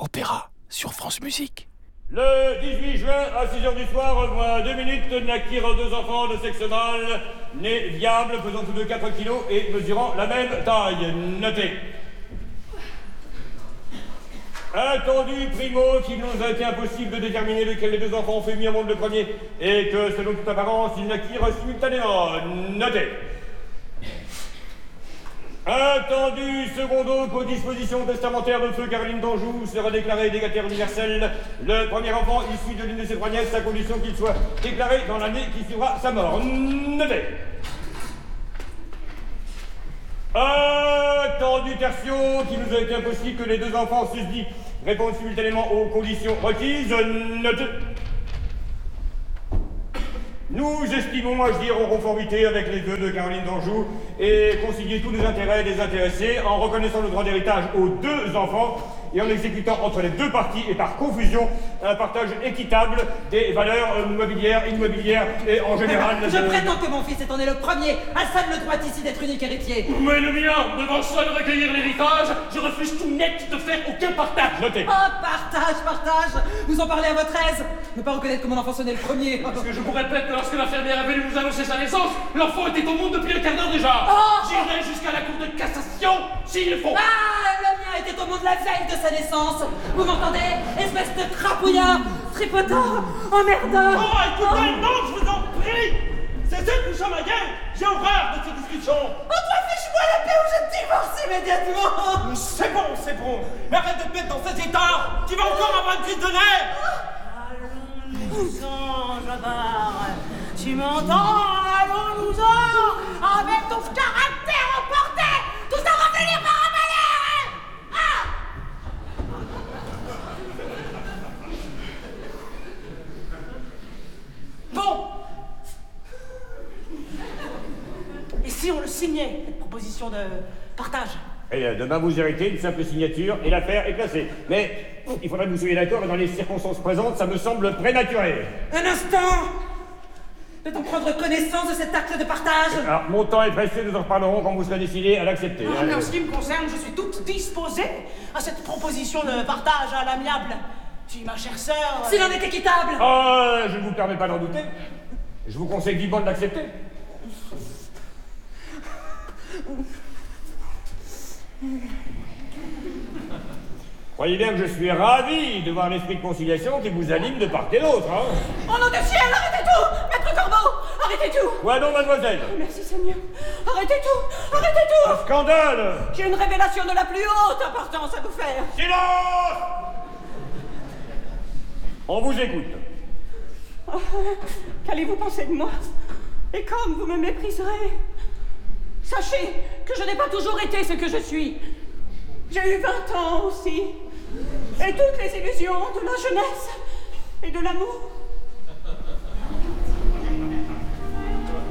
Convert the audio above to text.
Opéra sur France Musique. Le 18 juin, à 6h du soir, moins 2 minutes, naquirent 2 enfants de sexe mâle, nés viables, pesant tous 2 4 kilos et mesurant la même taille. Notez. Attendu, primo, qu'il nous a été impossible de déterminer lequel des 2 enfants fut mis au monde le premier, et que, selon toute apparence, ils naquirent simultanément. Notez. Attendu, secondo, qu'aux dispositions testamentaires de feu Caroline d'Anjou sera déclaré légataire universel le premier enfant issu de l'une de ses 3 nièces, à condition qu'il soit déclaré dans l'année qui suivra sa mort. Notez. Attendu, tertio, qu'il nous a été impossible que les 2 enfants susdits répondent simultanément aux conditions requises. Notez. Nous estimons agir en conformité avec les vœux de Caroline d'Anjou et concilier tous les intérêts des intéressés en reconnaissant le droit d'héritage aux 2 enfants et en exécutant entre les 2 parties et par confusion un partage équitable des valeurs mobilières, immobilières et en général... Je prétends que mon fils étant né le premier a seul le droit ici d'être unique héritier. Mais le mien, devant seul recueillir l'héritage, je refuse tout net de faire aucun partage. Notez. Oh, partage. Vous en parlez à votre aise. Ne pas reconnaître que mon enfant sonnait le premier. Parce que je vous répète que lorsque l'infirmière est venue nous annoncer sa naissance, l'enfant était au monde depuis un quart d'heure déjà. Oh. J'irai jusqu'à la cour de cassation s'il faut. Ah, le mien était au monde la veille de sa naissance. Vous m'entendez? Espèce de crapouillard, tripotant, emmerdeur. Oh, écoutez, non, je vous en prie. Cessez de ma gueule. J'ai horreur de ces discussions. Oh, toi, fiche-moi la paix ou je divorce immédiatement. C'est bon. Mais arrête de te mettre dans cet état. Tu vas encore avoir une crise de nerfs. Allons-nous-en, Jabbar. Tu m'entends? Allons-nous-en. Avec ton caractère emporté, tout ça va venir par un malheur. Ah! Bon. Et si on le signait, cette proposition de partage? Et demain vous héritez une simple signature et l'affaire est classée. Mais il faudrait que vous soyez d'accord et dans les circonstances présentes, ça me semble prématuré. Un instant. Peut-on prendre connaissance de cet acte de partage? Alors, mon temps est précieux, nous en reparlerons quand vous serez décidé à l'accepter. Mais en ce qui me concerne, je suis toute disposée à cette proposition de partage à l'amiable. Puis, ma chère sœur... S'il en est équitable. Oh, je ne vous permets pas d'en douter. Je vous conseille vivement de l'accepter. Croyez bien que je suis ravi de voir l'esprit de conciliation qui vous anime de part et d'autre, hein. Oh nom de ciel, arrêtez tout! Maître Corbeau, arrêtez tout! Quoi donc, mademoiselle? Merci Seigneur. Arrêtez tout! Arrêtez tout! Un scandale! J'ai une révélation de la plus haute importance à vous faire. Silence! On vous écoute. Oh, qu'allez-vous penser de moi? Et comme vous me mépriserez, sachez que je n'ai pas toujours été ce que je suis. J'ai eu 20 ans aussi. Et toutes les illusions de la jeunesse et de l'amour.